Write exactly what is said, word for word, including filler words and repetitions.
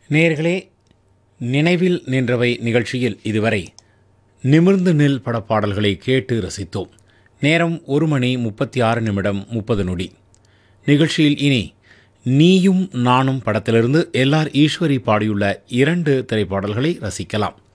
நேயர்களே, நினைவில் நின்றவை நிகழ்ச்சியில் இதுவரை நிமிர்ந்து நில் படப்பாடல்களை கேட்டு ரசித்தோம். நேரம் ஒரு மணி முப்பத்தி ஆறு நிமிடம் முப்பது நொடி. நிகழ்ச்சியில் இனி நீயும் நானும் படத்திலிருந்து எல் ஆர் ஈஸ்வரி பாடியுள்ள இரண்டு திரைப்பாடல்களை ரசிக்கலாம்.